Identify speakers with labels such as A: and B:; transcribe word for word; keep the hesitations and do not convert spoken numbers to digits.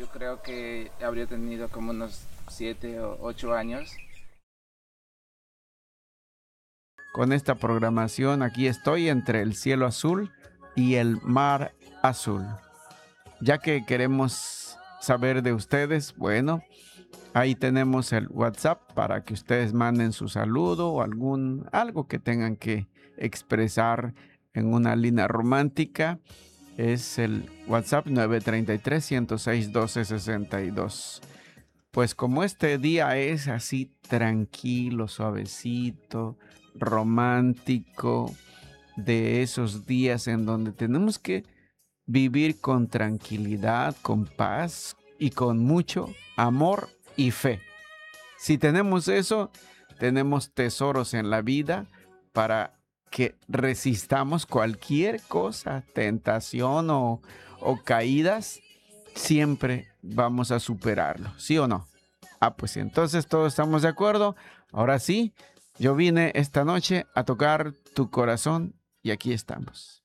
A: yo creo que habría tenido como unos siete o ocho años.
B: Con esta programación aquí estoy entre el cielo azul y el mar azul. Ya que queremos saber de ustedes, bueno, ahí tenemos el WhatsApp para que ustedes manden su saludo o algún algo que tengan que expresar en una línea romántica. Es el WhatsApp nueve tres tres, uno cero seis, uno dos seis dos. Pues como este día es así tranquilo, suavecito, romántico, de esos días en donde tenemos que vivir con tranquilidad, con paz y con mucho amor y fe. Si tenemos eso, tenemos tesoros en la vida para que resistamos cualquier cosa, tentación o, o caídas, siempre vamos a superarlo, ¿sí o no? Ah, pues entonces todos estamos de acuerdo. Ahora sí, yo vine esta noche a tocar tu corazón y aquí estamos.